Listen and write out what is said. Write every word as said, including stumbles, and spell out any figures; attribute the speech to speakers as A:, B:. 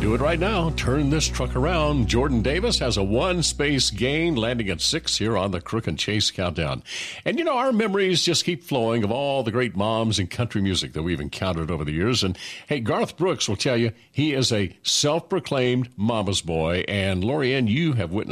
A: Do it right now. Turn this truck around. Jordan Davis has a one-space gain, landing at six here on the Crook and Chase Countdown. And, you know, our memories just keep flowing of all the great moms in country music that we've encountered over the years. And, hey, Garth Brooks will tell you he is a self-proclaimed mama's boy. And, Lorianne, you have witnessed